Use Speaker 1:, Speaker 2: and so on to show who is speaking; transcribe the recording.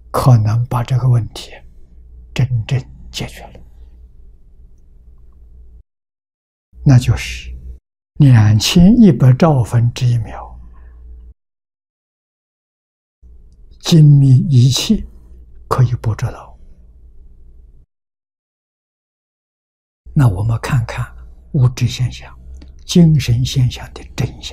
Speaker 1: 可能把这个问题真正解决了。那就是2100兆分之一秒，精密仪器可以捕捉到。那我们看看物质现象、精神现象的真相。